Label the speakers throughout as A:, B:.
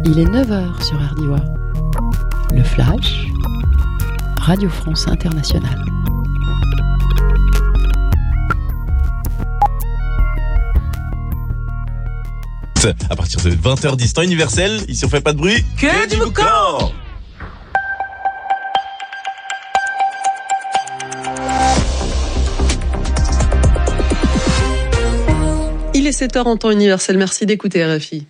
A: Il est 9h sur RDIWA. Le Flash, Radio France Internationale.
B: À partir de 20h10 temps universel, ici on fait pas de bruit, que du boucan.
C: Il est 7h en temps universel, merci d'écouter RFI.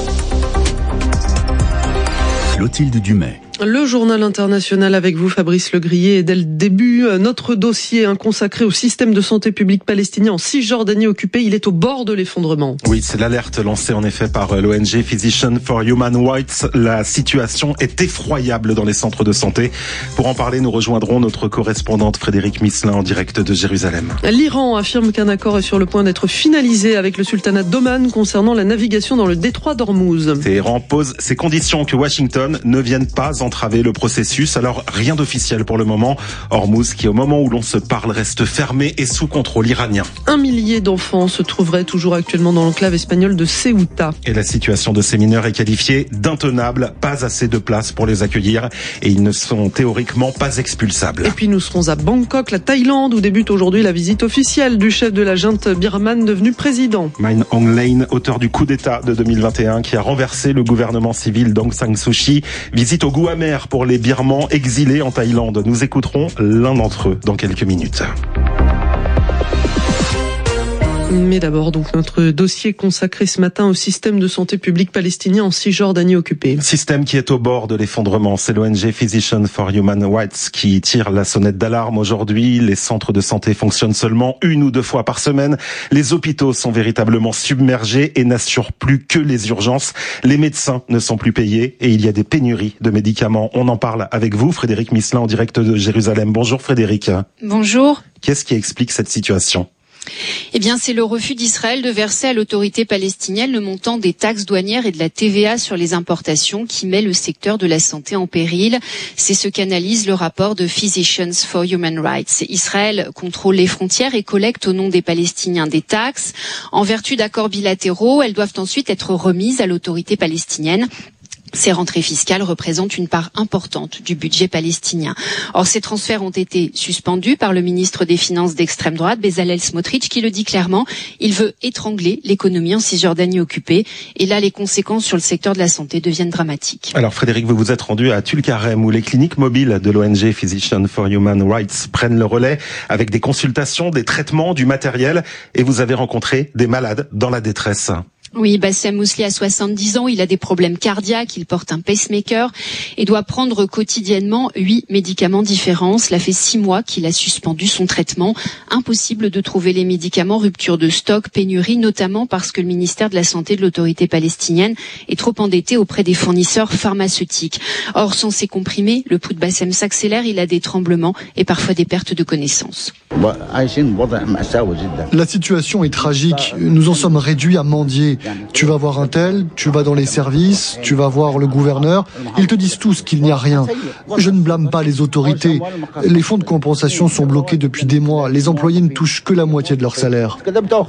D: Clotilde Dumais.
C: Le journal international avec vous, Fabrice Legrier. Et dès le début, notre dossier consacré au système de santé publique palestinien en Cisjordanie occupée, il est au bord de l'effondrement.
E: Oui, c'est l'alerte lancée en effet par l'ONG Physicians for Human Rights. La situation est effroyable dans les centres de santé. Pour en parler, nous rejoindrons notre correspondante Frédérique Misselin en direct de Jérusalem.
C: L'Iran affirme qu'un accord est sur le point d'être finalisé avec le sultanat d'Oman concernant la navigation dans le détroit d'Ormuz.
E: Téhéran pose ses conditions que Washington ne vienne pas entraver le processus. Alors rien d'officiel pour le moment. Ormuz qui au moment où l'on se parle reste fermé et sous contrôle iranien.
C: 1 millier d'enfants se trouveraient toujours actuellement dans l'enclave espagnole de Ceuta.
E: Et la situation de ces mineurs est qualifiée d'intenable. Pas assez de place pour les accueillir et ils ne sont théoriquement pas expulsables.
C: Et puis nous serons à Bangkok, la Thaïlande, où débute aujourd'hui la visite officielle du chef de la junte birmane devenu président.
E: Min Aung Hlaing, auteur du coup d'État de 2021 qui a renversé le gouvernement civil d'Aung San Suu Kyi, visite au goût amer pour les Birmans exilés en Thaïlande. Nous écouterons l'un d'entre eux dans quelques minutes.
C: Mais d'abord, donc, notre dossier consacré ce matin au système de santé publique palestinien en Cisjordanie occupée.
E: Système qui est au bord de l'effondrement. C'est l'ONG Physicians for Human Rights qui tire la sonnette d'alarme aujourd'hui. Les centres de santé fonctionnent seulement 1 ou 2 fois par semaine. Les hôpitaux sont véritablement submergés et n'assurent plus que les urgences. Les médecins ne sont plus payés et il y a des pénuries de médicaments. On en parle avec vous, Frédérique Misselin, en direct de Jérusalem. Bonjour Frédérique.
F: Bonjour.
E: Qu'est-ce qui explique cette situation ?
F: Eh bien, c'est le refus d'Israël de verser à l'autorité palestinienne le montant des taxes douanières et de la TVA sur les importations qui met le secteur de la santé en péril. C'est ce qu'analyse le rapport de Physicians for Human Rights. Israël contrôle les frontières et collecte au nom des Palestiniens des taxes. En vertu d'accords bilatéraux, elles doivent ensuite être remises à l'autorité palestinienne. Ces rentrées fiscales représentent une part importante du budget palestinien. Or, ces transferts ont été suspendus par le ministre des Finances d'extrême droite, Bezalel Smotrich, qui le dit clairement. Il veut étrangler l'économie en Cisjordanie occupée. Et là, les conséquences sur le secteur de la santé deviennent dramatiques.
E: Alors, Frédéric, vous vous êtes rendu à Tulkarem, où les cliniques mobiles de l'ONG Physicians for Human Rights prennent le relais avec des consultations, des traitements, du matériel. Et vous avez rencontré des malades dans la détresse.
F: Oui, Bassem Mousli a 70 ans, il a des problèmes cardiaques, il porte un pacemaker et doit prendre quotidiennement 8 médicaments différents. Cela fait 6 mois qu'il a suspendu son traitement. Impossible de trouver les médicaments, rupture de stock, pénurie, notamment parce que le ministère de la Santé de l'autorité palestinienne est trop endetté auprès des fournisseurs pharmaceutiques. Or, sans ces comprimés, le pouls de Bassem s'accélère, il a des tremblements et parfois des pertes de connaissance.
G: La situation est tragique, nous en sommes réduits à mendier. Tu vas voir un tel, tu vas dans les services, tu vas voir le gouverneur, ils te disent tous qu'il n'y a rien. Je ne blâme pas les autorités. Les fonds de compensation sont bloqués depuis des mois. Les employés ne touchent que la moitié de leur salaire.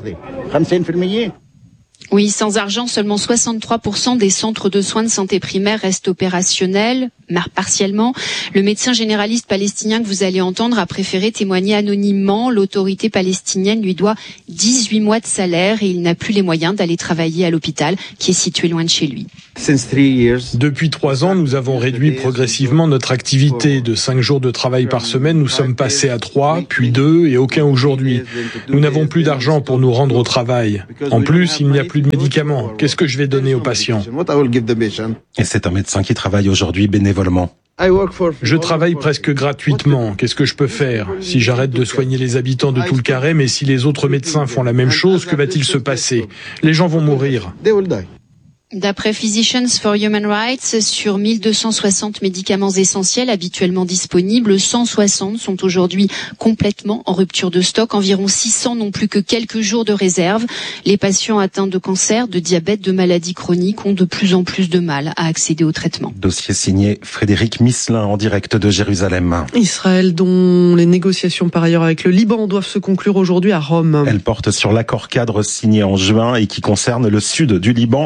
F: Oui, sans argent, seulement 63% des centres de soins de santé primaire restent opérationnels, partiellement. Le médecin généraliste palestinien que vous allez entendre a préféré témoigner anonymement. L'autorité palestinienne lui doit 18 mois de salaire et il n'a plus les moyens d'aller travailler à l'hôpital qui est situé loin de chez lui.
H: Depuis 3 ans, nous avons réduit progressivement notre activité. De 5 jours de travail par semaine, nous sommes passés à 3, puis 2 et aucun aujourd'hui. Nous n'avons plus d'argent pour nous rendre au travail. En plus, il n'y a plus de médicaments. Qu'est-ce que je vais donner aux patients ?
E: Et c'est un médecin qui travaille aujourd'hui bénévolement.
H: Je travaille presque gratuitement. Qu'est-ce que je peux faire ? Si j'arrête de soigner les habitants de Tulkarem et si les autres médecins font la même chose, que va-t-il se passer ? Les gens vont mourir.
F: D'après Physicians for Human Rights, sur 1260 médicaments essentiels habituellement disponibles, 160 sont aujourd'hui complètement en rupture de stock. Environ 600 n'ont plus que quelques jours de réserve. Les patients atteints de cancer, de diabète, de maladies chroniques ont de plus en plus de mal à accéder au traitement.
E: Dossier signé Frédérique Misselin en direct de Jérusalem.
C: Israël, dont les négociations par ailleurs avec le Liban doivent se conclure aujourd'hui à Rome.
E: Elle porte sur l'accord cadre signé en juin et qui concerne le sud du Liban, où les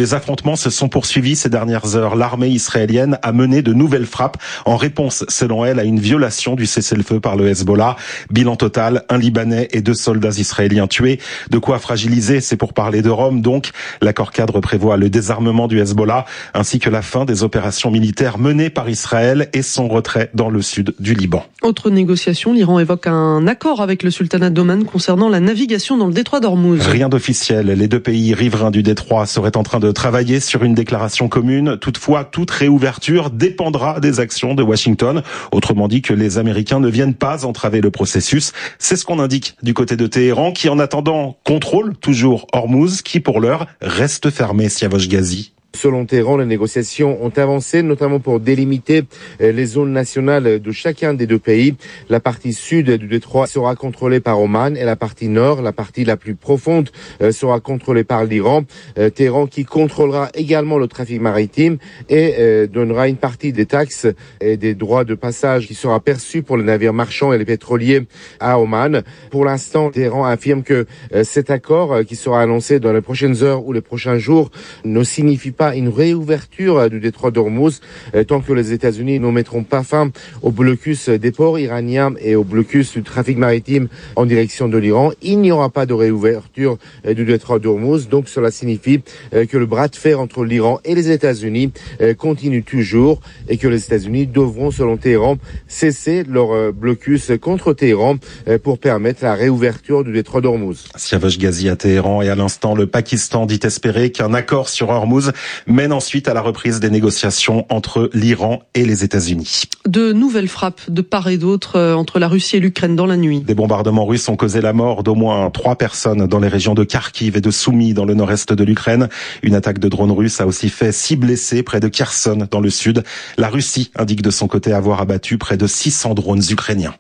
E: les affrontements se sont poursuivis ces dernières heures. L'armée israélienne a mené de nouvelles frappes en réponse, selon elle, à une violation du cessez-le-feu par le Hezbollah. Bilan total, 1 Libanais et 2 soldats israéliens tués. De quoi fragiliser, c'est pour parler de Rome. Donc, l'accord cadre prévoit le désarmement du Hezbollah ainsi que la fin des opérations militaires menées par Israël et son retrait dans le sud du Liban.
C: Autre négociation, l'Iran évoque un accord avec le sultanat d'Oman concernant la navigation dans le détroit d'Ormuz.
E: Rien d'officiel. Les 2 pays riverains du détroit seraient en train de travailler sur une déclaration commune. Toutefois, toute réouverture dépendra des actions de Washington. Autrement dit que les Américains ne viennent pas entraver le processus. C'est ce qu'on indique du côté de Téhéran qui, en attendant, contrôle toujours Ormuz qui, pour l'heure, reste fermé. Siavosh Ghazi.
I: Selon Téhéran, les négociations ont avancé, notamment pour délimiter les zones nationales de chacun des 2 pays. La partie sud du détroit sera contrôlée par Oman et la partie nord, la partie la plus profonde, sera contrôlée par l'Iran. Téhéran qui contrôlera également le trafic maritime et donnera une partie des taxes et des droits de passage qui sera perçu pour les navires marchands et les pétroliers à Oman. Pour l'instant, Téhéran affirme que cet accord qui sera annoncé dans les prochaines heures ou les prochains jours ne signifie pas une réouverture du détroit d'Ormuz tant que les États-Unis ne mettront pas fin au blocus des ports iraniens et au blocus du trafic maritime en direction de l'Iran. Il n'y aura pas de réouverture du détroit d'Ormuz, donc cela signifie que le bras de fer entre l'Iran et les États-Unis continue toujours et que les États-Unis devront, selon Téhéran, cesser leur blocus contre Téhéran pour permettre la réouverture du détroit d'Ormuz.
E: Siavosh Ghazi à Téhéran. Et à l'instant, le Pakistan dit espérer qu'un accord sur Ormuz mène ensuite à la reprise des négociations entre l'Iran et les États-Unis.
C: De nouvelles frappes de part et d'autre entre la Russie et l'Ukraine dans la nuit.
E: Des bombardements russes ont causé la mort d'au moins 3 personnes dans les régions de Kharkiv et de Soumy dans le nord-est de l'Ukraine. Une attaque de drones russes a aussi fait 6 blessés près de Kherson dans le sud. La Russie indique de son côté avoir abattu près de 600 drones ukrainiens.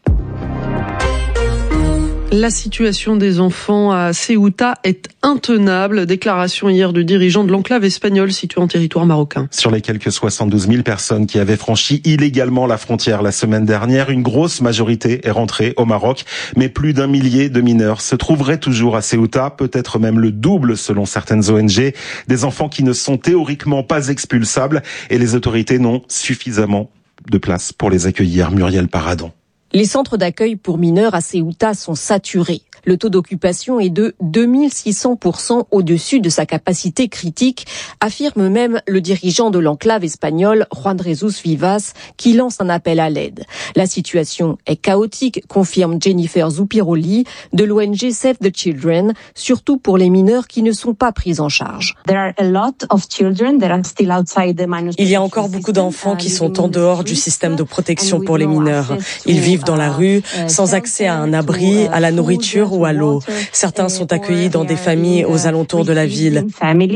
C: La situation des enfants à Ceuta est intenable. Déclaration hier du dirigeant de l'enclave espagnole située en territoire marocain.
E: Sur les quelques 72 000 personnes qui avaient franchi illégalement la frontière la semaine dernière, une grosse majorité est rentrée au Maroc. Mais plus d'1 millier de mineurs se trouveraient toujours à Ceuta, peut-être même le double selon certaines ONG. Des enfants qui ne sont théoriquement pas expulsables et les autorités n'ont suffisamment de place pour les accueillir. Muriel Paradon.
J: Les centres d'accueil pour mineurs à Ceuta sont saturés. Le taux d'occupation est de 2600% au-dessus de sa capacité critique, affirme même le dirigeant de l'enclave espagnole, Juan Jesus Vivas, qui lance un appel à l'aide. La situation est chaotique, confirme Jennifer Zupiroli de l'ONG Save the Children, surtout pour les mineurs qui ne sont pas pris en charge.
K: Il y a encore beaucoup d'enfants qui sont en dehors du système de protection pour les mineurs. Ils vivent dans la rue, sans accès à un abri, à la nourriture ou à l'eau. Certains sont accueillis dans des familles aux alentours de la ville.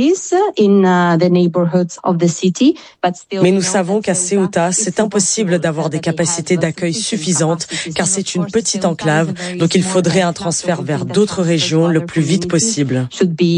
K: Mais nous savons qu'à Ceuta, c'est impossible d'avoir des capacités d'accueil suffisantes, car c'est une petite enclave, donc il faudrait un transfert vers d'autres régions le plus vite possible.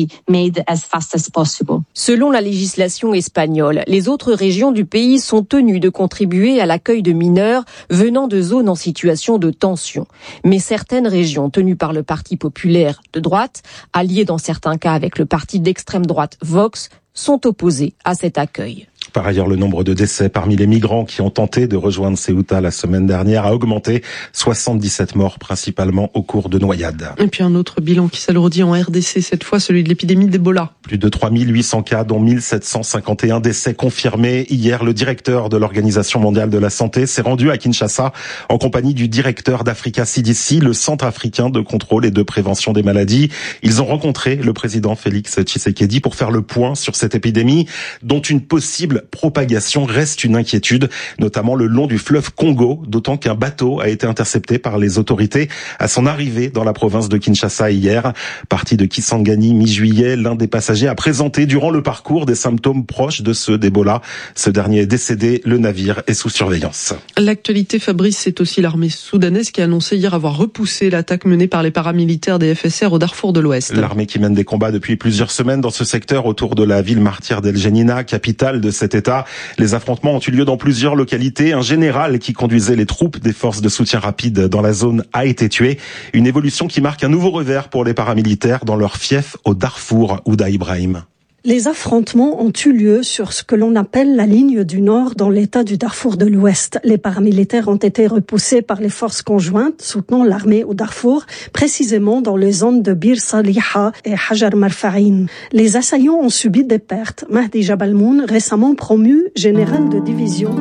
J: Selon la législation espagnole, les autres régions du pays sont tenues de contribuer à l'accueil de mineurs venant de zones en situation de tension. Mais certaines régions tenues par le Parti populaire de droite, alliées dans certains cas avec le parti d'extrême droite Vox, sont opposées à cet accueil.
E: Par ailleurs, le nombre de décès parmi les migrants qui ont tenté de rejoindre Ceuta la semaine dernière a augmenté. 77 morts, principalement au cours de noyades.
C: Et puis un autre bilan qui s'alourdit en RDC, cette fois celui de l'épidémie d'Ebola.
E: Plus de 3800 cas, dont 1751 décès confirmés. Hier, le directeur de l'Organisation mondiale de la santé s'est rendu à Kinshasa en compagnie du directeur d'Africa CDC, le Centre africain de contrôle et de prévention des maladies. Ils ont rencontré le président Félix Tshisekedi pour faire le point sur cette épidémie, dont une possible propagation reste une inquiétude, notamment le long du fleuve Congo, d'autant qu'un bateau a été intercepté par les autorités à son arrivée dans la province de Kinshasa hier. Parti de Kisangani mi-juillet, l'un des passagers a présenté durant le parcours des symptômes proches de ceux d'Ebola. Ce dernier est décédé, le navire est sous surveillance.
C: L'actualité, Fabrice, c'est aussi l'armée soudanaise qui a annoncé hier avoir repoussé l'attaque menée par les paramilitaires des FSR au Darfour de l'Ouest.
E: L'armée qui mène des combats depuis plusieurs semaines dans ce secteur autour de la ville martyre d'El Geneina, capitale de cet État. Les affrontements ont eu lieu dans plusieurs localités. Un général qui conduisait les troupes des forces de soutien rapide dans la zone a été tué. Une évolution qui marque un nouveau revers pour les paramilitaires dans leur fief au Darfour. Ouda Ibrahim.
L: Les affrontements ont eu lieu sur ce que l'on appelle la ligne du Nord dans l'état du Darfour de l'Ouest. Les paramilitaires ont été repoussés par les forces conjointes soutenant l'armée au Darfour, précisément dans les zones de Bir Saliha et Hajar Marfa'in. Les assaillants ont subi des pertes. Mahdi Jabalmoun, récemment promu général de division,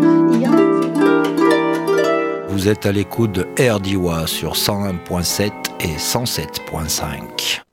M: Vous êtes à l'écoute de RDIWA sur 101.7 et 107.5.